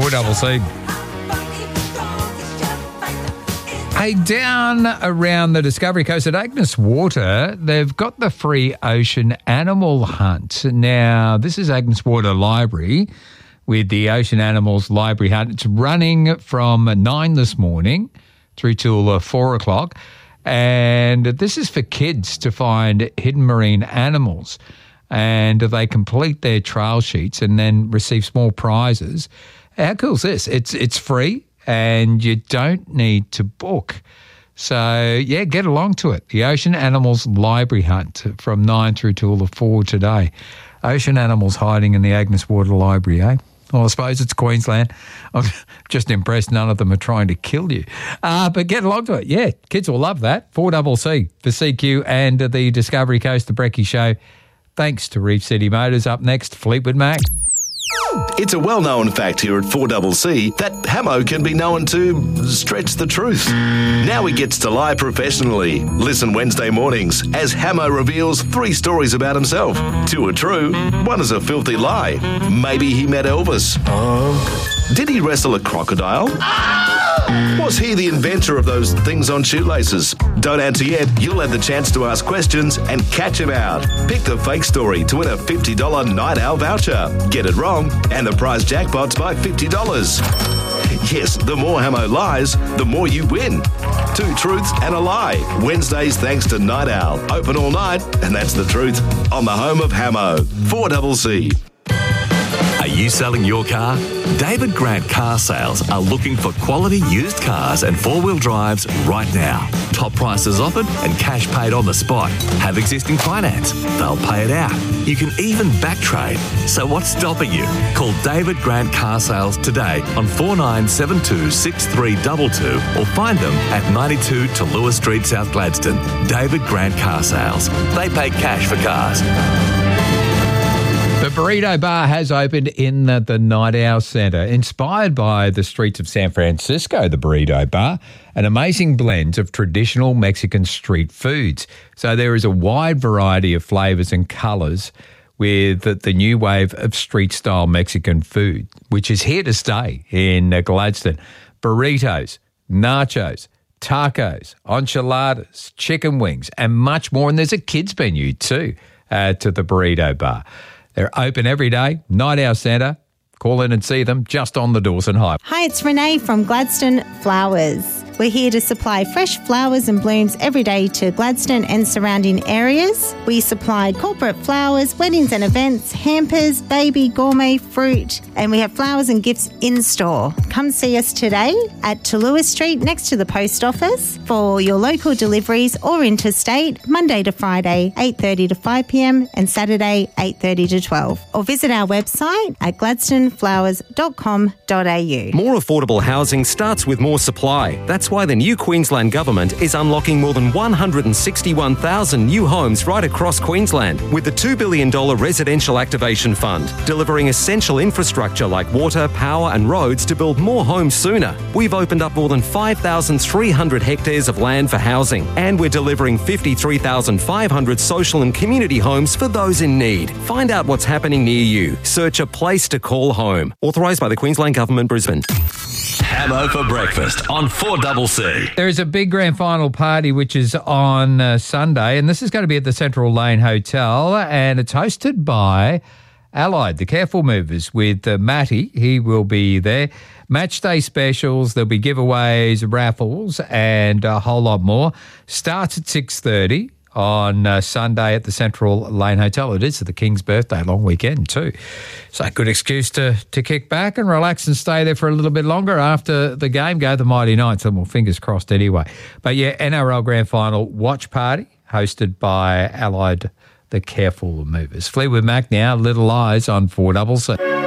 4CC. Hey, down around the Discovery Coast at Agnes Water, they've got the free ocean animal hunt. Now, this is Agnes Water Library with the Ocean Animals Library Hunt. It's running from 9 this morning through till 4 o'clock. And this is for kids to find hidden marine animals. And they complete their trail sheets and then receive small prizes. How cool is this? It's free. And you don't need to book. So, yeah, get along to it. The Ocean Animals Library Hunt from 9 through till the 4 today. Ocean animals hiding in the Agnes Water Library, eh? Well, I suppose it's Queensland. I'm just impressed none of them are trying to kill you. But get along to it. Yeah, kids will love that. 4CC for CQ and the Discovery Coast, the Brekkie Show. Thanks to Reef City Motors. Up next, Fleetwood Mac. It's a well-known fact here at 4CC that Hamo can be known to stretch the truth. Now he gets to lie professionally. Listen Wednesday mornings as Hamo reveals 3 stories about himself. 2 are true, 1 is a filthy lie. Maybe he met Elvis. Did he wrestle a crocodile? Was he the inventor of those things on shoelaces? Don't answer yet. You'll have the chance to ask questions and catch him out. Pick the fake story to win a $50 Night Owl voucher. Get it wrong, and the prize jackpot's by $50. Yes, the more Hamo lies, the more you win. 2 truths and a lie. Wednesdays thanks to Night Owl. Open all night, and that's the truth. On the home of Hamo. 4CC. Are you selling your car? David Grant Car Sales are looking for quality used cars and 4-wheel drives right now. Top prices offered and cash paid on the spot. Have existing finance. They'll pay it out. You can even back trade. So what's stopping you? Call David Grant Car Sales today on 4972 6322 or find them at 92 to Lewis Street, South Gladstone. David Grant Car Sales. They pay cash for cars. The Burrito Bar has opened in the Night Owl Centre. Inspired by the streets of San Francisco, the Burrito Bar, an amazing blend of traditional Mexican street foods. So there is a wide variety of flavours and colours with the new wave of street-style Mexican food, which is here to stay in Gladstone. Burritos, nachos, tacos, enchiladas, chicken wings, and much more. And there's a kids menu too to the Burrito Bar. They're open every day, Night Owl Centre. Call in and see them just on the Dawson Highway. Hi, it's Renee from Gladstone Flowers. We're here to supply fresh flowers and blooms every day to Gladstone and surrounding areas. We supply corporate flowers, weddings and events, hampers, baby, gourmet, fruit, and we have flowers and gifts in store. Come see us today at Lewis Street next to the post office for your local deliveries or interstate, Monday to Friday, 8:30 to 5 p.m. and Saturday, 8:30 to 12. Or visit our website at gladstoneflowers.com.au. More affordable housing starts with more supply. That's why the new Queensland Government is unlocking more than 161,000 new homes right across Queensland with the $2 billion Residential Activation Fund, delivering essential infrastructure like water, power and roads to build more homes sooner. We've opened up more than 5,300 hectares of land for housing, and we're delivering 53,500 social and community homes for those in need. Find out what's happening near you. Search a place to call home. Authorised by the Queensland Government, Brisbane. Hamo for breakfast on 4CC. There is a big grand final party which is on Sunday, and this is going to be at the Central Lane Hotel, and it's hosted by Allied, the Careful Movers, with Matty. He will be there. Match day specials, there'll be giveaways, raffles, and a whole lot more. Starts at 6:30. On Sunday at the Central Lane Hotel. It is the King's birthday, long weekend too. So a good excuse to kick back and relax and stay there for a little bit longer after the game. Go the Mighty Knights, and well, fingers crossed anyway. But yeah, NRL Grand Final watch party hosted by Allied, the Careful Movers. Fleetwood Mac now, Little Eyes on 4CC.